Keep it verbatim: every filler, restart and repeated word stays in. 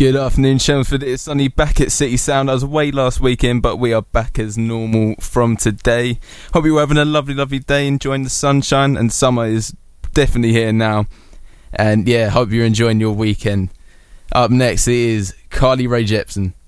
Good afternoon, Chelmsford. It's Sunny back at City Sound. I was away last weekend, but we are back as normal from today. Hope you're having a lovely, lovely day, enjoying the sunshine, and summer is definitely here now. And yeah, hope you're enjoying your weekend. Up next is Carly Rae Jepsen.